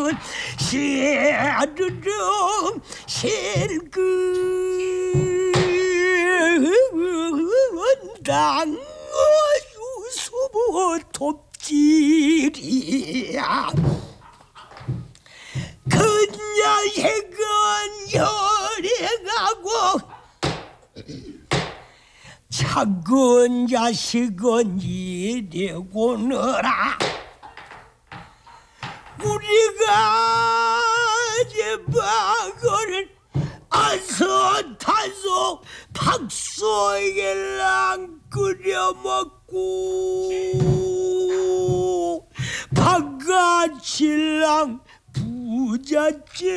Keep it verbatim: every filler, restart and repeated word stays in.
시르르 실근 당어 유수부 돕지리야 근야해건 혈액하고 작은 자식은 이래고느라 우리가 이제 박을 아서 타서 박소에랑 끓여 먹고 바가칠랑 부잣집